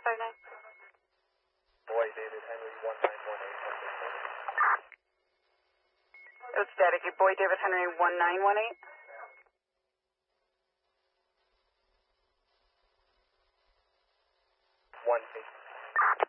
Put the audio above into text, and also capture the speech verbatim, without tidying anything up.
five nine. Boy, David Henry, one nine one eight. It's static. Boy, David Henry, one nine one eight. One eight.